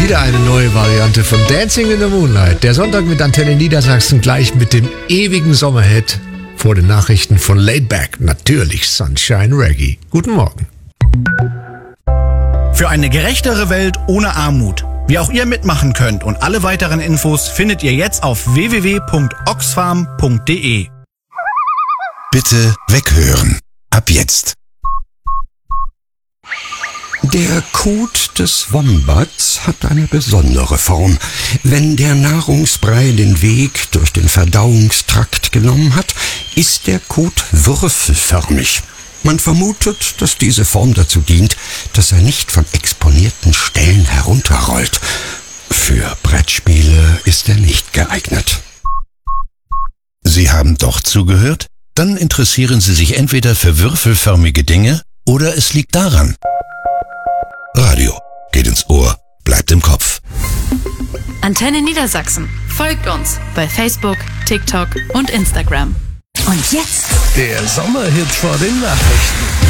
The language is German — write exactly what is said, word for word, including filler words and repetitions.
Wieder eine neue Variante von Dancing in the Moonlight. Der Sonntag mit Antenne Niedersachsen gleich mit dem ewigen Sommerhit. Vor den Nachrichten von Laidback, natürlich Sunshine Reggae. Guten Morgen. Für eine gerechtere Welt ohne Armut. Wie auch ihr mitmachen könnt und alle weiteren Infos findet ihr jetzt auf w w w punkt oxfam punkt de. Bitte weghören. Ab jetzt. Der Kot des Wombats hat eine besondere Form. Wenn der Nahrungsbrei den Weg durch den Verdauungstrakt genommen hat, ist der Kot würfelförmig. Man vermutet, dass diese Form dazu dient, dass er nicht von exponierten Stellen herunterrollt. Für Brettspiele ist er nicht geeignet. Sie haben doch zugehört? Dann interessieren Sie sich entweder für würfelförmige Dinge oder es liegt daran. Radio geht ins Ohr, bleibt im Kopf. Antenne Niedersachsen. Folgt uns bei Facebook, TikTok und Instagram. Und jetzt Der Sommerhit vor den Nachrichten.